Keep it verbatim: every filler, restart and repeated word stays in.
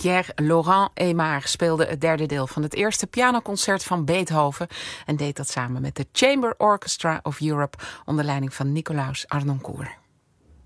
Pierre-Laurent Aimard speelde het derde deel van het eerste pianoconcert van Beethoven en deed dat samen met de Chamber Orchestra of Europe onder leiding van Nicolaus Harnoncourt.